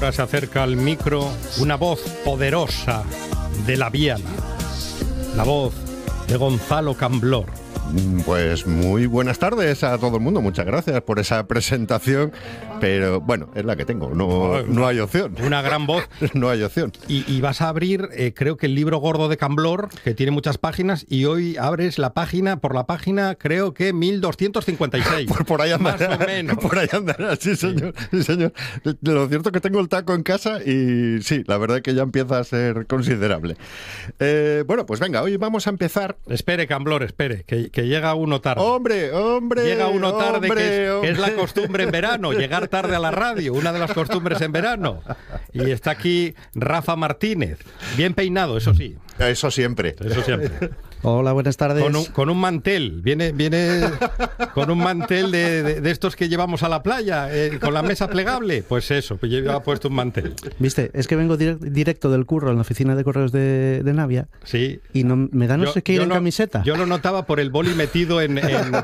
ahora se acerca al micro una voz poderosa de la Viana, la voz de Gonzalo Camblor. Pues muy buenas tardes a todo el mundo, muchas gracias por esa presentación, pero bueno, es la que tengo, no hay opción. Una gran voz. No hay opción. Y vas a abrir, creo que el libro gordo de Camblor, que tiene muchas páginas, y hoy abres la página, creo que 1256. Por ahí andará. Más o menos. Por ahí andará, sí señor, sí señor. Lo cierto es que tengo el taco en casa y sí, la verdad es que ya empieza a ser considerable. Bueno, pues venga, hoy vamos a empezar. Espere, Camblor, espere, que llega uno tarde. ¡Hombre! Llega uno tarde, que es la costumbre en verano, llegar tarde a la radio, una de las costumbres en verano. Y está aquí Rafa Martínez, bien peinado, eso sí. Eso siempre. Eso siempre. Hola, buenas tardes. Con un mantel, viene con un mantel de estos que llevamos a la playa, con la mesa plegable. Pues eso, pues yo ha puesto un mantel. Viste, es que vengo directo del curro en la oficina de correos de Navia. Sí. Y no, me da no sé qué ir en camiseta. Yo lo notaba por el boli metido en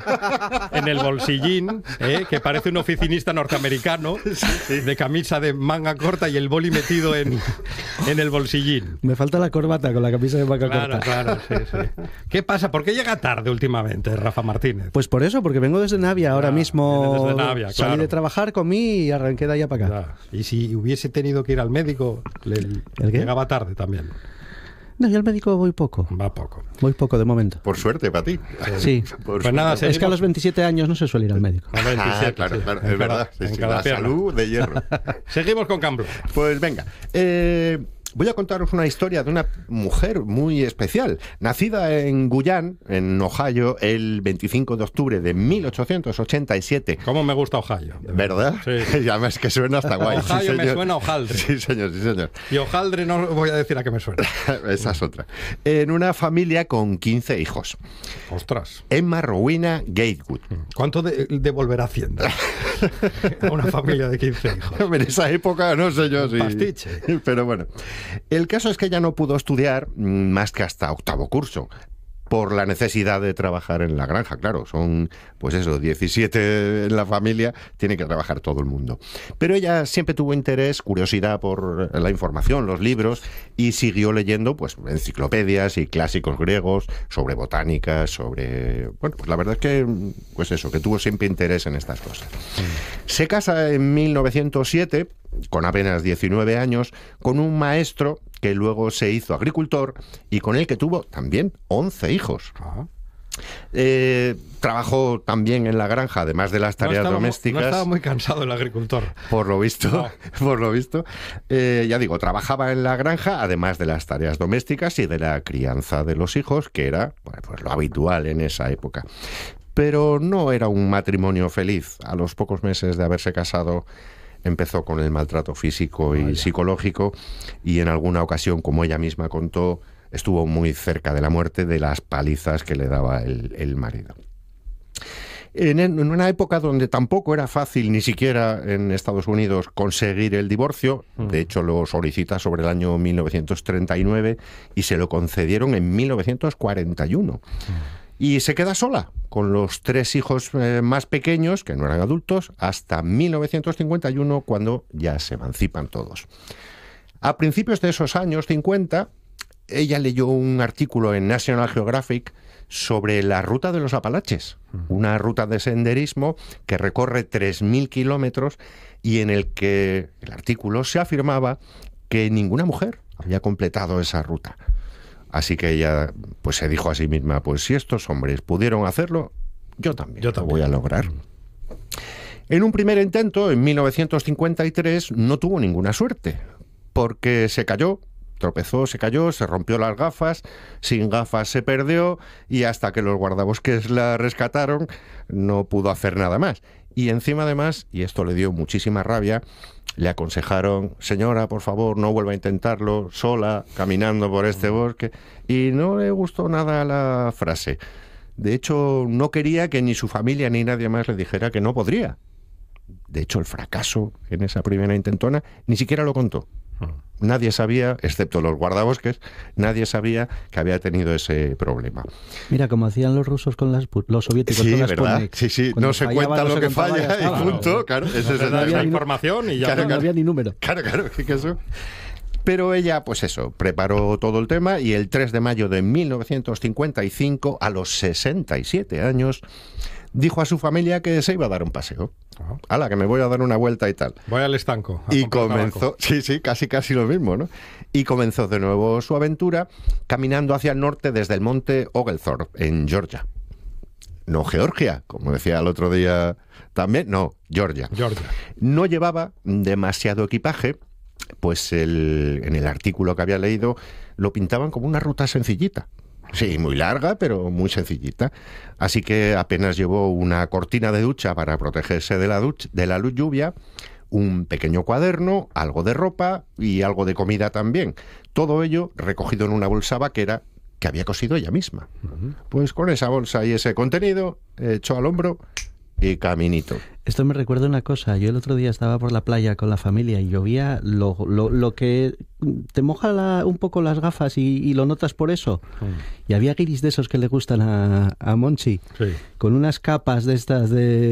el bolsillín, que parece un oficinista norteamericano, de camisa de manga corta y el boli metido en el bolsillín. Me falta la corbata con la camisa de manga corta. Claro, sí. ¿Qué pasa? ¿Por qué llega tarde últimamente, Rafa Martínez? Pues por eso, porque vengo desde Navia ahora mismo. Desde Navia, salí de trabajar, comí y arranqué de allá para acá. Y si hubiese tenido que ir al médico, ¿El qué? Llegaba tarde también. No, yo al médico voy poco. Va poco. Voy poco de momento. Por suerte para ti. Sí. Pues nada, es que a los 27 años no se suele ir al médico. A 27, claro, sí. es verdad. Sí, la salud de hierro. Seguimos con Camblor. Pues venga. Voy a contaros una historia de una mujer muy especial, nacida en Guyana, en Ohio, el 25 de octubre de 1887. ¿Cómo me gusta Ohio? ¿Verdad? Sí. Y además que suena hasta guay. Ohio sí, señor. me suena a hojaldre. Sí, señor, sí, señor. Y hojaldre no voy a decir a qué me suena. Esa es otra. En una familia con 15 hijos. Ostras. Emma Rowena Gatewood. ¿Cuánto devolverá Hacienda a una familia de 15 hijos? En esa época no sé yo si... Pastiche. Pero bueno. El caso es que ella no pudo estudiar más que hasta octavo curso, por la necesidad de trabajar en la granja. Claro, son, pues eso, 17 en la familia, tiene que trabajar todo el mundo. Pero ella siempre tuvo interés, curiosidad por la información, los libros, y siguió leyendo pues enciclopedias y clásicos griegos sobre botánica, sobre... Bueno, pues la verdad es que, pues eso, que tuvo siempre interés en estas cosas. Se casa en 1907, con apenas 19 años, con un maestro que luego se hizo agricultor y con el que tuvo también 11 hijos. Trabajó también en la granja, además de las tareas domésticas. No estaba muy cansado el agricultor. Por lo visto, por lo visto. Ya digo, trabajaba en la granja, además de las tareas domésticas y de la crianza de los hijos, que era pues lo habitual en esa época. Pero no era un matrimonio feliz. A los pocos meses de haberse casado, empezó con el maltrato físico y psicológico, y en alguna ocasión, como ella misma contó, estuvo muy cerca de la muerte de las palizas que le daba el marido. En una época donde tampoco era fácil, ni siquiera en Estados Unidos, conseguir el divorcio, de hecho lo solicita sobre el año 1939 y se lo concedieron en 1941. Y se queda sola, con los 3 hijos más pequeños, que no eran adultos, hasta 1951, cuando ya se emancipan todos. A principios de esos años 50, ella leyó un artículo en National Geographic sobre la ruta de los Apalaches, una ruta de senderismo que recorre 3.000 kilómetros y en el que el artículo se afirmaba que ninguna mujer había completado esa ruta. Así que ella pues se dijo a sí misma, pues si estos hombres pudieron hacerlo, yo también lo voy a lograr. En un primer intento, en 1953, no tuvo ninguna suerte, porque se cayó, tropezó, se cayó, se rompió las gafas, sin gafas se perdió, y hasta que los guardabosques la rescataron, no pudo hacer nada más. Y encima además, y esto le dio muchísima rabia, le aconsejaron, señora, por favor, no vuelva a intentarlo sola, caminando por este bosque. Y no le gustó nada la frase. De hecho, no quería que ni su familia ni nadie más le dijera que no podría. De hecho, el fracaso en esa primera intentona ni siquiera lo contó. Nadie sabía, excepto los guardabosques, nadie sabía que había tenido ese problema. Mira, como hacían los rusos con los soviéticos Sí, con las ¿verdad? Sputnik. Sí, Cuando no se fallaba, cuenta no lo se que contaba, falla ya estaba. y punto. Claro, ese es No el había tema. información y ya. No había ni número. Claro, que eso. Pero ella, pues eso, preparó todo el tema y el 3 de mayo de 1955, a los 67 años, dijo a su familia que se iba a dar un paseo. ¡Hala, que me voy a dar una vuelta y tal! Voy al estanco. Y comenzó, sí, casi lo mismo, ¿no? Y comenzó de nuevo su aventura caminando hacia el norte desde el monte Oglethorpe, en Georgia. No Georgia, como decía el otro día también, no, Georgia. No llevaba demasiado equipaje, pues en el artículo que había leído lo pintaban como una ruta sencillita. Sí, muy larga, pero muy sencillita. Así que apenas llevó una cortina de ducha para protegerse de la luz lluvia, un pequeño cuaderno, algo de ropa y algo de comida también. Todo ello recogido en una bolsa vaquera que había cosido ella misma. Pues con esa bolsa y ese contenido, echó al hombro y caminito. Esto me recuerda una cosa. Yo el otro día estaba por la playa con la familia y llovía lo que te moja un poco las gafas y lo notas por eso. Y había guiris de esos que le gustan a Monchi, con unas capas de estas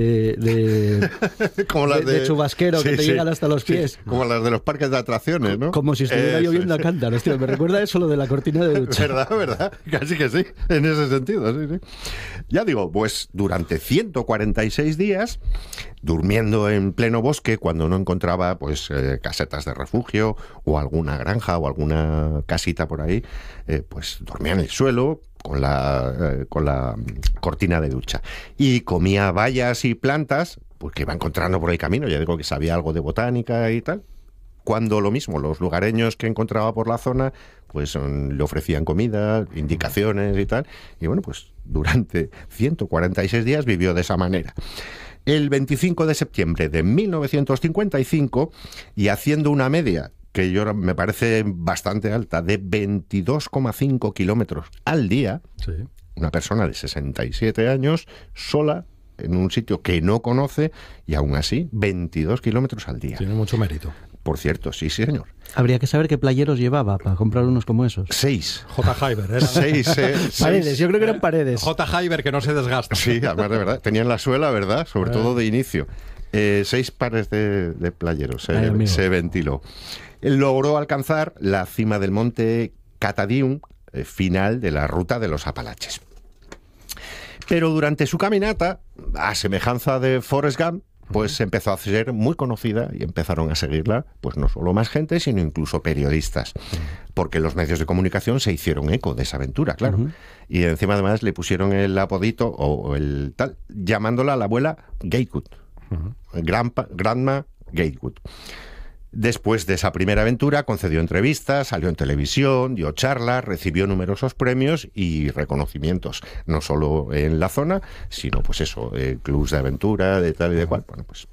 de como las de chubasquero que te llegan hasta los pies. Como las de los parques de atracciones, ¿no? Como si estuviera lloviendo a cántaros, tío. Me recuerda eso lo de la cortina de ducha. ¿Verdad? Casi que sí, en ese sentido, sí. Ya digo, pues durante 146 días, durmiendo en pleno bosque cuando no encontraba pues casetas de refugio o alguna granja o alguna casita por ahí, pues dormía en el suelo con la cortina de ducha y comía bayas y plantas pues que iba encontrando por el camino. Ya digo que sabía algo de botánica y tal. Cuando lo mismo, los lugareños que encontraba por la zona pues le ofrecían comida, indicaciones y tal. Y bueno, pues durante 146 días vivió de esa manera. El 25 de septiembre de 1955, y haciendo una media que yo me parece bastante alta, de 22,5 kilómetros al día, una persona de 67 años, sola, en un sitio que no conoce, y aún así, 22 kilómetros al día. Tiene mucho mérito. Por cierto, sí, señor. Habría que saber qué playeros llevaba para comprar unos como esos. 6. J. Hyber, ¿era? 6, Paredes, yo creo que eran paredes. J. Hyber, que no se desgasta. Sí, además de verdad. Tenían la suela, ¿verdad? Sobre todo de inicio. 6 pares de playeros se ventiló. Logró alcanzar la cima del monte Catadium, final de la ruta de los Apalaches. Pero durante su caminata, a semejanza de Forrest Gump, pues empezó a ser muy conocida y empezaron a seguirla, pues no solo más gente, sino incluso periodistas, porque los medios de comunicación se hicieron eco de esa aventura, claro. Y encima además le pusieron el apodito o el tal, llamándola la abuela Gatewood, Grandma Gatewood. Después de esa primera aventura concedió entrevistas, salió en televisión, dio charlas, recibió numerosos premios y reconocimientos, no solo en la zona, sino pues eso, clubs de aventura, de tal y de cual. Bueno, pues.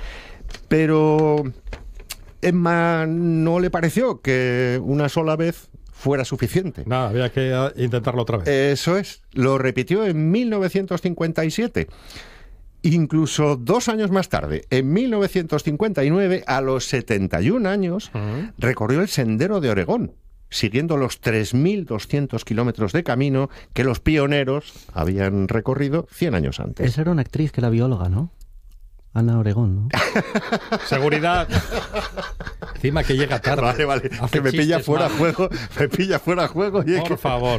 Pero Emma no le pareció que una sola vez fuera suficiente. Nada, había que intentarlo otra vez. Eso es, lo repitió en 1957. Incluso 2 años más tarde, en 1959, a los 71 años, recorrió el Sendero de Oregón, siguiendo los 3.200 kilómetros de camino que los pioneros habían recorrido 100 años antes. Esa era una actriz que era bióloga, ¿no? Ana Oregón, ¿no? Seguridad. Encima que llega tarde. Vale. Que me pilla fuera juego. Me pilla fuera juego. Y por favor.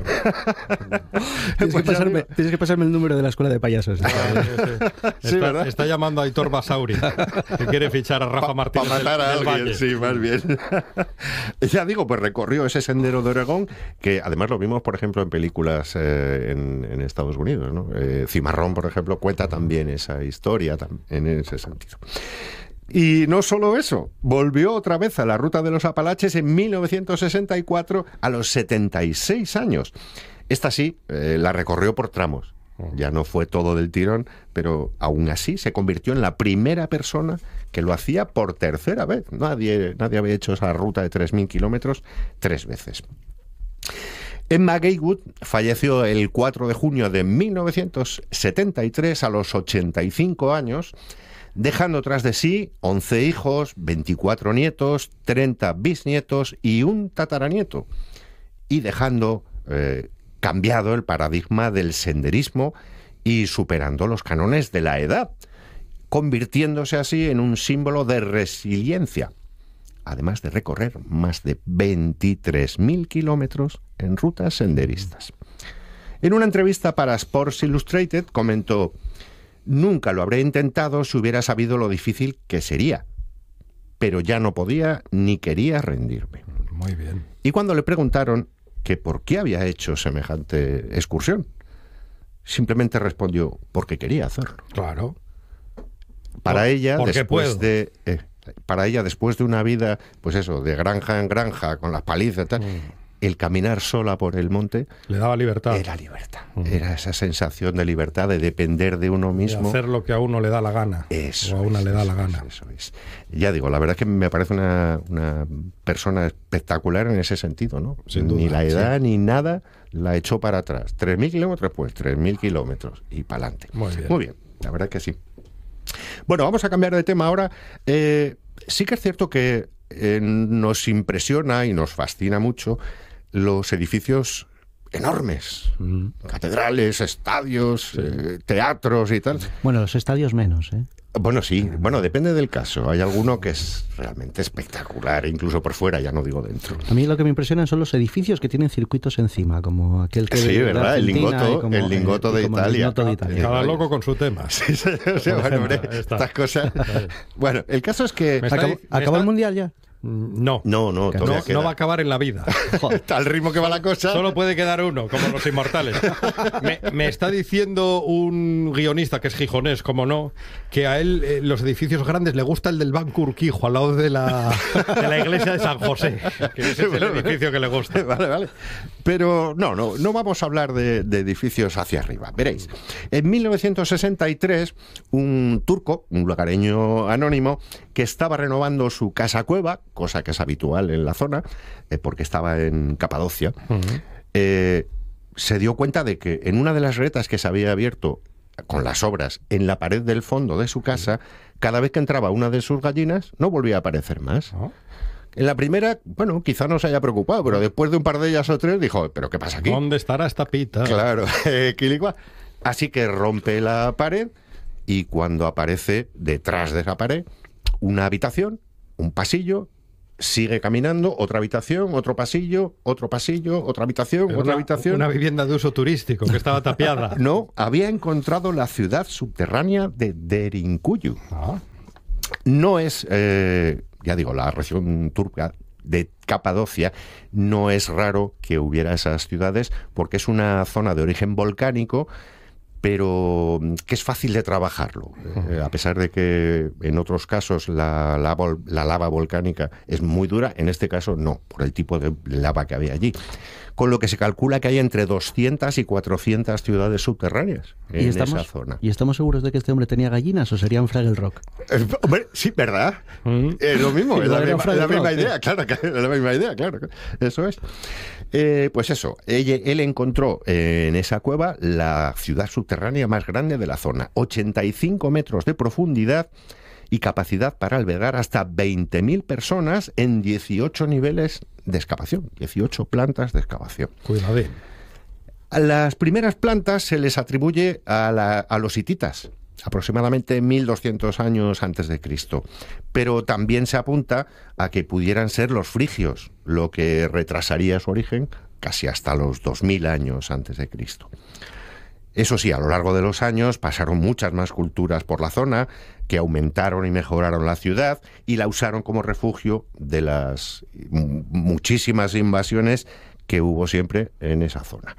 Tienes que pasarme el número de la escuela de payasos. Está llamando a Aitor Basauri, que quiere fichar a Rafa Martínez. Para matar a alguien, Valle. sí, más bien. Ya digo, pues recorrió ese Sendero de Oregón, que además lo vimos, por ejemplo, en películas en Estados Unidos, ¿no? Cimarrón, por ejemplo, cuenta también esa historia en ese sentido. Y no solo eso, volvió otra vez a la ruta de los Apalaches en 1964 a los 76 años. Esta sí, la recorrió por tramos. Ya no fue todo del tirón, pero aún así se convirtió en la primera persona que lo hacía por tercera vez. Nadie había hecho esa ruta de 3.000 kilómetros 3 veces. Emma Gatewood falleció el 4 de junio de 1973 a los 85 años dejando tras de sí 11 hijos, 24 nietos, 30 bisnietos y un tataranieto, y dejando cambiado el paradigma del senderismo y superando los cánones de la edad, convirtiéndose así en un símbolo de resiliencia, además de recorrer más de 23.000 kilómetros en rutas senderistas. En una entrevista para Sports Illustrated comentó: nunca lo habría intentado si hubiera sabido lo difícil que sería, pero ya no podía ni quería rendirme. Muy bien. Y cuando le preguntaron que por qué había hecho semejante excursión, simplemente respondió: porque quería hacerlo. Claro. Para ella, después de una vida, pues eso, de granja en granja, con las palizas y tal, el caminar sola por el monte le daba libertad. Era libertad. Era esa sensación de libertad, de depender de uno mismo. De hacer lo que a uno le da la gana. Eso o a una es, le da la gana. Eso es. Ya digo, la verdad es que me parece una persona espectacular en ese sentido, ¿no? Sin duda, ni la edad sí. ni nada la echó para atrás. 3.000 kilómetros, pues 3.000 kilómetros y para adelante. Muy bien, la verdad que sí. Bueno, vamos a cambiar de tema ahora. Sí que es cierto que nos impresiona y nos fascina mucho los edificios enormes, catedrales, estadios, teatros y tal. Bueno, los estadios menos, ¿eh? Bueno, sí, bueno, depende del caso. Hay alguno que es realmente espectacular, incluso por fuera, ya no digo dentro. A mí lo que me impresionan son los edificios que tienen circuitos encima, como aquel que... Sí, ¿verdad? El lingoto de Italia. Cada loco con su tema. Sí, bueno, hombre, estas cosas... Bueno, el caso es que... ¿Acabó el Mundial ya? No, no va a acabar en la vida. Al ritmo que va la cosa. Solo puede quedar uno, como los inmortales. Me está diciendo un guionista que es gijonés, como no, que a él los edificios grandes le gusta el del Banco Urquijo, al lado de la iglesia de San José, que ese es el edificio que le gusta. Vale. Pero no vamos a hablar de edificios hacia arriba. Veréis, en 1963, un turco, un lugareño anónimo, que estaba renovando su casa cueva, cosa que es habitual en la zona, porque estaba en Capadocia, se dio cuenta de que en una de las grietas que se había abierto con las obras en la pared del fondo de su casa, cada vez que entraba una de sus gallinas, no volvía a aparecer más. En la primera, bueno, quizá no se haya preocupado, pero después de un par de ellas o tres dijo: ¿pero qué pasa aquí? ¿Dónde estará esta pita? Claro, quiligua. Así que rompe la pared y cuando aparece detrás de esa pared una habitación, un pasillo, sigue caminando, otra habitación, otro pasillo, otra habitación, pero otra habitación. Una vivienda de uso turístico que estaba tapiada. No, había encontrado la ciudad subterránea de Derinkuyu. No es, ya digo, la región turca de Capadocia, no es raro que hubiera esas ciudades porque es una zona de origen volcánico, pero que es fácil de trabajarlo, a pesar de que en otros casos la lava volcánica es muy dura, en este caso no, por el tipo de lava que había allí. Con lo que se calcula que hay entre 200 y 400 ciudades subterráneas en esa zona. ¿Y estamos seguros de que este hombre tenía gallinas o sería un Fraggle Rock? Hombre, sí, ¿verdad? Es lo mismo, es la misma idea, claro, eso es. Pues eso, él encontró en esa cueva la ciudad subterránea más grande de la zona, 85 metros de profundidad y capacidad para albergar hasta 20.000 personas en 18 niveles de excavación, 18 plantas de excavación. Cuidadín. A las primeras plantas se les atribuye a los hititas, aproximadamente 1.200 años antes de Cristo, pero también se apunta a que pudieran ser los frigios, lo que retrasaría su origen casi hasta los 2.000 años antes de Cristo. Eso sí, a lo largo de los años pasaron muchas más culturas por la zona que aumentaron y mejoraron la ciudad y la usaron como refugio de las muchísimas invasiones que hubo siempre en esa zona.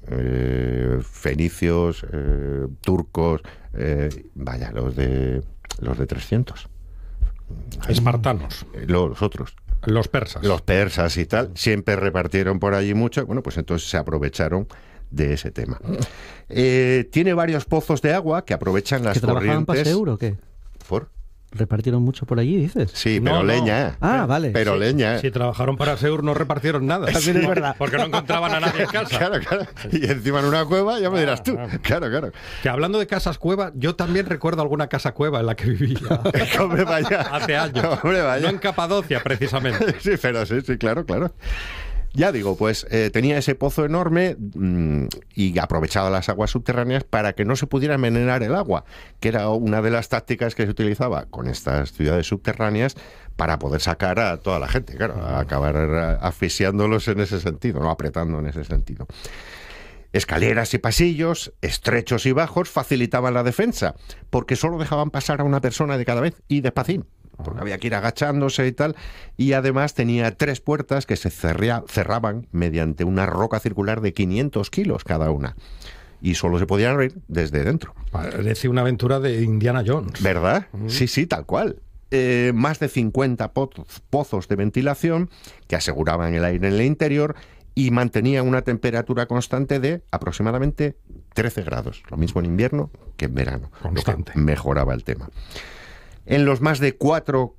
Fenicios, turcos, los de 300. Espartanos. Los otros. Los persas. Los persas y tal, siempre repartieron por allí mucho. Bueno, pues entonces se aprovecharon de ese tema. Tiene varios pozos de agua que aprovechan las corrientes. ¿Que trabajaban para ese euro o qué? ¿Por? ¿Repartieron mucho por allí, dices? Sí, pero No, no. leña. Ah, vale. Pero Sí, leña. Si trabajaron para Seur no repartieron nada. También es verdad. Porque no encontraban a nadie en casa. Claro, claro. Y encima en una cueva, ya me dirás tú. Claro, claro. Que hablando de casas cueva, yo también recuerdo alguna casa cueva en la que vivía Hombre, vaya. hace años. Hombre, vaya. No en Capadocia, precisamente. Sí, pero sí, claro, claro. Ya digo, pues tenía ese pozo enorme y aprovechaba las aguas subterráneas para que no se pudiera envenenar el agua, que era una de las tácticas que se utilizaba con estas ciudades subterráneas para poder sacar a toda la gente, claro, a acabar asfixiándolos en ese sentido, no apretando en ese sentido. Escaleras y pasillos, estrechos y bajos, facilitaban la defensa, porque solo dejaban pasar a una persona de cada vez y despacín, porque había que ir agachándose y tal, y además tenía 3 puertas que se cerraban mediante una roca circular de 500 kilos cada una, y solo se podían abrir desde dentro. Parece una aventura de Indiana Jones. ¿Verdad? Sí, tal cual. Más de 50 pozos de ventilación que aseguraban el aire en el interior y mantenían una temperatura constante de aproximadamente 13 grados, lo mismo en invierno que en verano, Constante. lo que mejoraba el tema. En los más de 4,5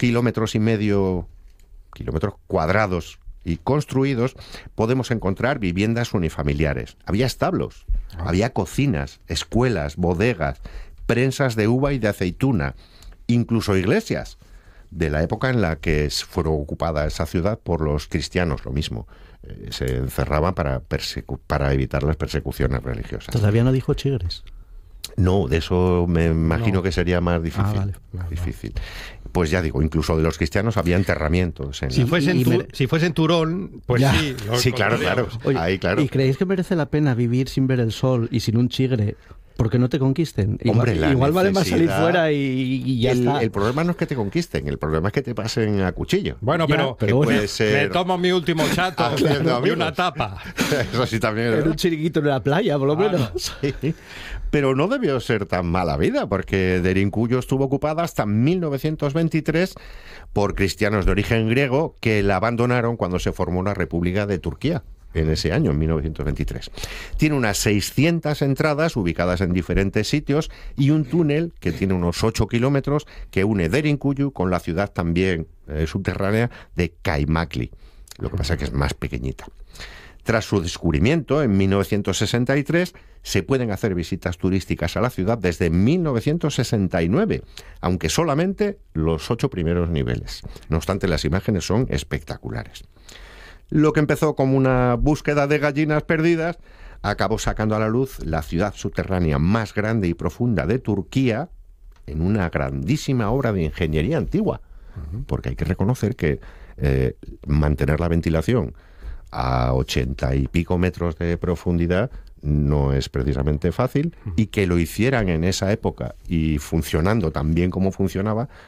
kilómetros cuadrados y construidos, podemos encontrar viviendas unifamiliares. Había establos, había cocinas, escuelas, bodegas, prensas de uva y de aceituna, incluso iglesias, de la época en la que fueron ocupada esa ciudad por los cristianos, lo mismo. Se encerraban para evitar las persecuciones religiosas. Todavía no dijo Chigres. No, de eso me imagino No. que sería más difícil. Vale. Difícil. Pues ya digo, incluso de los cristianos había enterramientos. Si fuese Y si fuese en Turón, pues Ya. sí. lo Sí, claro, claro. encontraríamos. Oye, Ahí, claro. ¿y creéis que merece la pena vivir sin ver el sol y sin un chigre? Porque no te conquisten. Hombre, la igual vale más salir necesidad- fuera y ya está. El problema no es que te conquisten, el problema es que te pasen a cuchillo. Bueno, Ya, pero, pero bueno. Puede ser- me tomo mi último chato Haciendo y amigos. una tapa. Eso sí también es En verdad. un chiringuito en la playa, por lo menos. Sí. Pero no debió ser tan mala vida, porque Derinkuyu estuvo ocupada hasta 1923 por cristianos de origen griego que la abandonaron cuando se formó la República de Turquía, en ese año, en 1923. Tiene unas 600 entradas ubicadas en diferentes sitios y un túnel que tiene unos 8 kilómetros que une Derinkuyu con la ciudad también subterránea de Kaymakli. Lo que pasa es que es más pequeñita. Tras su descubrimiento, en 1963, se pueden hacer visitas turísticas a la ciudad desde 1969, aunque solamente los 8 primeros niveles. No obstante, las imágenes son espectaculares. Lo que empezó como una búsqueda de gallinas perdidas, acabó sacando a la luz la ciudad subterránea más grande y profunda de Turquía en una grandísima obra de ingeniería antigua. Porque hay que reconocer que mantener la ventilación a 80 y pico metros de profundidad no es precisamente fácil, y que lo hicieran en esa época y funcionando tan bien como funcionaba